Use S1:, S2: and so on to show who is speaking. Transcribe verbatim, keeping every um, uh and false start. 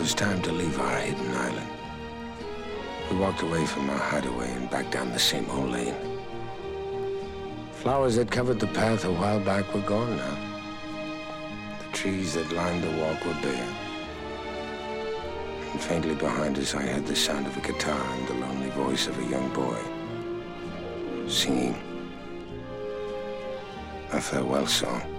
S1: was time to leave our hidden island. We walked away from our hideaway and back down the same old lane. Flowers that covered the path a while back were gone now. The trees that lined the walk were bare. And faintly behind us, I heard the sound of a guitar and the lonely voice of a young boy singing a farewell song.